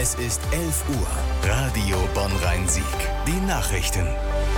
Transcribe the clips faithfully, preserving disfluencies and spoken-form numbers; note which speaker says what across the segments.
Speaker 1: Es ist elf Uhr. Radio Bonn-Rhein-Sieg. Die Nachrichten.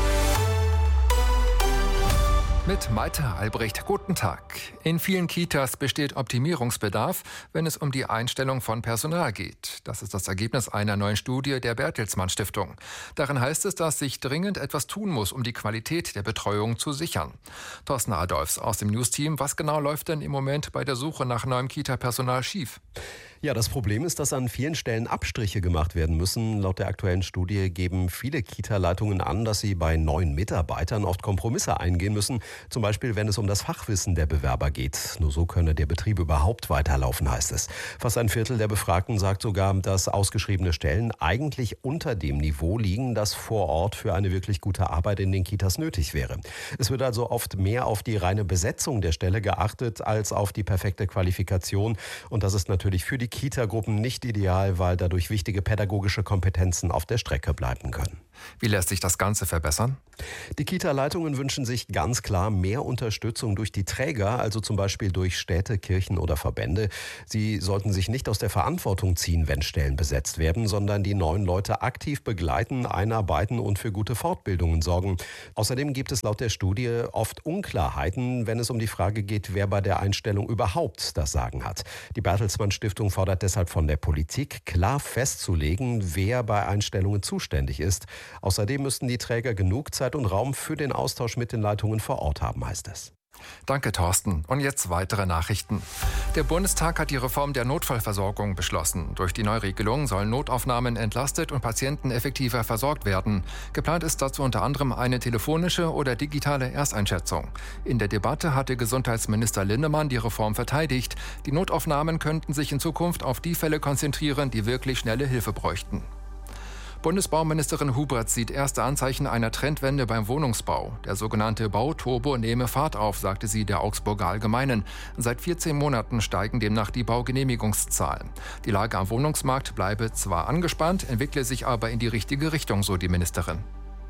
Speaker 2: Mit Maite Albrecht, guten Tag. In vielen Kitas besteht Optimierungsbedarf, wenn es um die Einstellung von Personal geht. Das ist das Ergebnis einer neuen Studie der Bertelsmann Stiftung. Darin heißt es, dass sich dringend etwas tun muss, um die Qualität der Betreuung zu sichern. Thorsten Adolfs aus dem News-Team. Was genau läuft denn im Moment bei der Suche nach neuem Kita-Personal schief?
Speaker 3: Ja, das Problem ist, dass an vielen Stellen Abstriche gemacht werden müssen. Laut der aktuellen Studie geben viele Kita-Leitungen an, dass sie bei neuen Mitarbeitern oft Kompromisse eingehen müssen. Zum Beispiel, wenn es um das Fachwissen der Bewerber geht. Nur so könne der Betrieb überhaupt weiterlaufen, heißt es. Fast ein Viertel der Befragten sagt sogar, dass ausgeschriebene Stellen eigentlich unter dem Niveau liegen, das vor Ort für eine wirklich gute Arbeit in den Kitas nötig wäre. Es wird also oft mehr auf die reine Besetzung der Stelle geachtet, als auf die perfekte Qualifikation. Und das ist natürlich für die Kita-Gruppen nicht ideal, weil dadurch wichtige pädagogische Kompetenzen auf der Strecke bleiben können.
Speaker 2: Wie lässt sich das Ganze verbessern?
Speaker 3: Die Kita-Leitungen wünschen sich ganz klar mehr Unterstützung durch die Träger, also zum Beispiel durch Städte, Kirchen oder Verbände. Sie sollten sich nicht aus der Verantwortung ziehen, wenn Stellen besetzt werden, sondern die neuen Leute aktiv begleiten, einarbeiten und für gute Fortbildungen sorgen. Außerdem gibt es laut der Studie oft Unklarheiten, wenn es um die Frage geht, wer bei der Einstellung überhaupt das Sagen hat. Die Bertelsmann Stiftung fordert deshalb von der Politik, klar festzulegen, wer bei Einstellungen zuständig ist. Außerdem müssten die Träger genug Zeit und Raum für den Austausch mit den Leitungen vor Ort haben, heißt es.
Speaker 2: Danke, Thorsten. Und jetzt weitere Nachrichten. Der Bundestag hat die Reform der Notfallversorgung beschlossen. Durch die Neuregelung sollen Notaufnahmen entlastet und Patienten effektiver versorgt werden. Geplant ist dazu unter anderem eine telefonische oder digitale Ersteinschätzung. In der Debatte hatte Gesundheitsminister Linnemann die Reform verteidigt. Die Notaufnahmen könnten sich in Zukunft auf die Fälle konzentrieren, die wirklich schnelle Hilfe bräuchten. Bundesbauministerin Hubert sieht erste Anzeichen einer Trendwende beim Wohnungsbau. Der sogenannte Bauturbo nehme Fahrt auf, sagte sie der Augsburger Allgemeinen. Seit vierzehn Monaten steigen demnach die Baugenehmigungszahlen. Die Lage am Wohnungsmarkt bleibe zwar angespannt, entwickle sich aber in die richtige Richtung, so die Ministerin.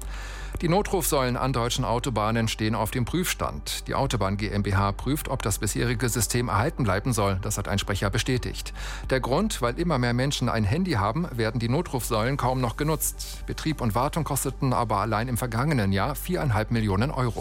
Speaker 2: Die Notrufsäulen an deutschen Autobahnen stehen auf dem Prüfstand. Die Autobahn GmbH prüft, ob das bisherige System erhalten bleiben soll. Das hat ein Sprecher bestätigt. Der Grund, weil immer mehr Menschen ein Handy haben, werden die Notrufsäulen kaum noch genutzt. Betrieb und Wartung kosteten aber allein im vergangenen Jahr viereinhalb Millionen Euro.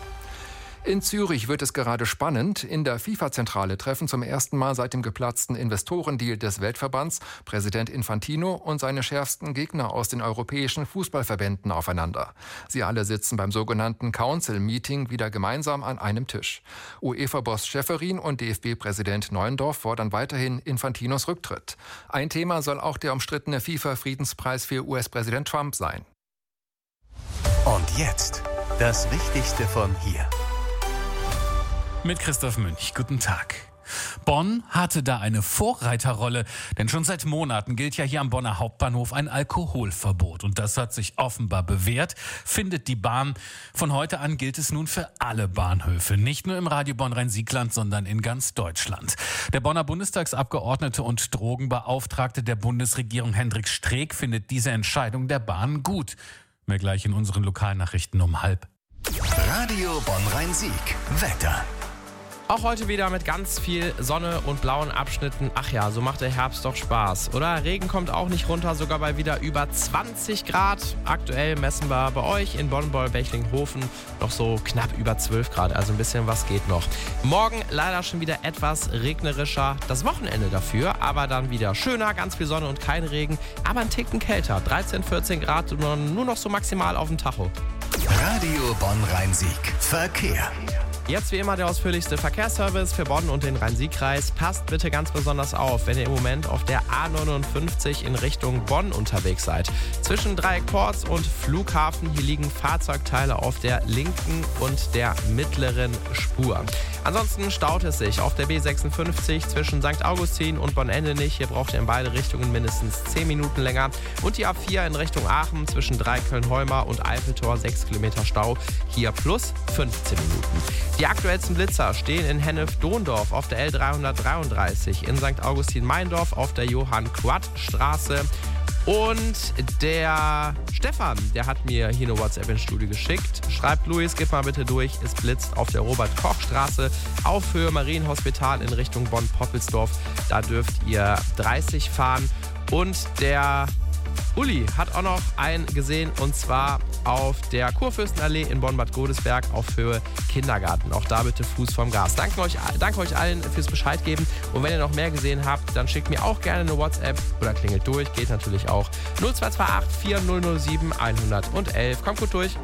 Speaker 2: In Zürich wird es gerade spannend. In der FIFA-Zentrale treffen zum ersten Mal seit dem geplatzten Investorendeal des Weltverbands Präsident Infantino und seine schärfsten Gegner aus den europäischen Fußballverbänden aufeinander. Sie alle sitzen beim sogenannten Council-Meeting wieder gemeinsam an einem Tisch. UEFA-Boss Schäferin und D F B-Präsident Neuendorf fordern weiterhin Infantinos Rücktritt. Ein Thema soll auch der umstrittene FIFA-Friedenspreis für U S-Präsident Trump sein.
Speaker 1: Und jetzt das Wichtigste von hier.
Speaker 4: Mit Christoph Münch. Guten Tag. Bonn hatte da eine Vorreiterrolle, denn schon seit Monaten gilt ja hier am Bonner Hauptbahnhof ein Alkoholverbot. Und das hat sich offenbar bewährt, findet die Bahn. Von heute an gilt es nun für alle Bahnhöfe, nicht nur im Radio Bonn-Rhein-Siegland, sondern in ganz Deutschland. Der Bonner Bundestagsabgeordnete und Drogenbeauftragte der Bundesregierung Hendrik Streeck findet diese Entscheidung der Bahn gut. Mehr gleich in unseren Lokalnachrichten um halb.
Speaker 1: Radio Bonn-Rhein-Sieg. Wetter.
Speaker 5: Auch heute wieder mit ganz viel Sonne und blauen Abschnitten. Ach ja, so macht der Herbst doch Spaß, oder? Regen kommt auch nicht runter, sogar bei wieder über zwanzig Grad. Aktuell messen wir bei euch in Bonn-Boll-Bechlinghofen noch so knapp über zwölf Grad, also ein bisschen was geht noch. Morgen leider schon wieder etwas regnerischer. Das Wochenende dafür, aber dann wieder schöner, ganz viel Sonne und kein Regen, aber ein Ticken kälter. dreizehn, vierzehn Grad und nur noch so maximal auf dem Tacho.
Speaker 1: Radio Bonn-Rhein-Sieg. Verkehr.
Speaker 5: Jetzt wie immer der ausführlichste Verkehrsservice für Bonn und den Rhein-Sieg-Kreis. Passt bitte ganz besonders auf, wenn ihr im Moment auf der A neunundfünfzig in Richtung Bonn unterwegs seid. Zwischen Dreieckporz und Flughafen, hier liegen Fahrzeugteile auf der linken und der mittleren Spur. Ansonsten staut es sich auf der B sechsundfünfzig zwischen Sankt Augustin und Bonn-Endenich. Hier braucht ihr in beide Richtungen mindestens zehn Minuten länger. Und die A vier in Richtung Aachen zwischen Dreiköln-Heumer und Eiffeltor, sechs Kilometer Stau. Hier plus fünfzehn Minuten. Die aktuellsten Blitzer stehen in Hennef-Dondorf auf der L dreihundertdreiunddreißig, in Sankt Augustin-Meindorf auf der Johann-Quadt-Straße. Und der Stefan, der hat mir hier eine WhatsApp ins Studio geschickt. Schreibt Luis, gib mal bitte durch. Es blitzt auf der Robert-Koch-Straße auf Höhe Marienhospital in Richtung Bonn-Poppelsdorf. Da dürft ihr dreißig fahren. Und der Uli hat auch noch einen gesehen, und zwar auf der Kurfürstenallee in Bonn-Bad Godesberg auf Höhe Kindergarten. Auch da bitte Fuß vom Gas. Danke euch, danke euch allen fürs Bescheid geben. Und wenn ihr noch mehr gesehen habt, dann schickt mir auch gerne eine WhatsApp oder klingelt durch. Geht natürlich auch. null zwei zwei acht vier null null sieben eins eins eins. Kommt gut durch.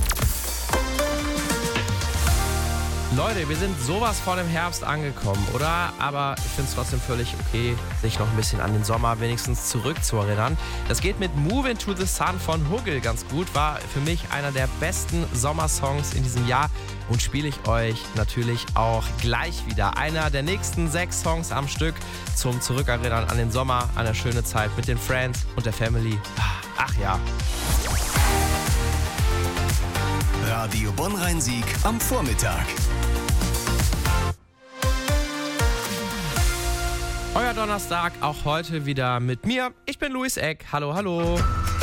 Speaker 5: Leute, wir sind sowas von im Herbst angekommen, oder? Aber ich finde es trotzdem völlig okay, sich noch ein bisschen an den Sommer wenigstens zurückzuerinnern. Das geht mit Move Into the Sun von Huggel ganz gut. War für mich einer der besten Sommersongs in diesem Jahr und spiele ich euch natürlich auch gleich wieder. Einer der nächsten sechs Songs am Stück zum Zurückerinnern an den Sommer, an eine schöne Zeit mit den Friends und der Family. Ach ja.
Speaker 1: Radio Bonn-Rhein-Sieg am Vormittag.
Speaker 5: Euer Donnerstag, auch heute wieder mit mir. Ich bin Luis Eck. Hallo, hallo.